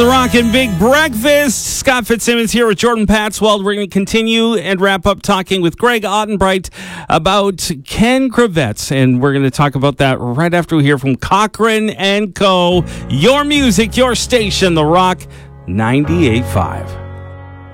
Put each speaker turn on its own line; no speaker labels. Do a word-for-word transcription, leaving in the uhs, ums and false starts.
The Rockin' Big Breakfast. Scott Fitzsimmons here with Jordan Patswell. We're going to continue and wrap up talking with Greg Ottenbreit about Ken Kravets. And we're going to talk about that right after we hear from Cochran and Co. Your music, your station, The Rock ninety-eight point five.